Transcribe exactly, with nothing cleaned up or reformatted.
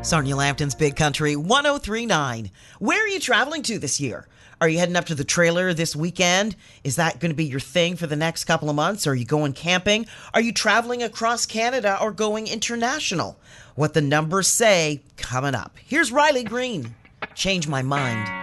Sarnia Lambton's Big Country one oh three point nine. Where are you traveling to this year? Are you heading up to the trailer this weekend? Is that going to be your thing for the next couple of months? Are you going camping? Are you traveling across Canada or going international? What the numbers say coming up. Here's Riley Green. Change my mind.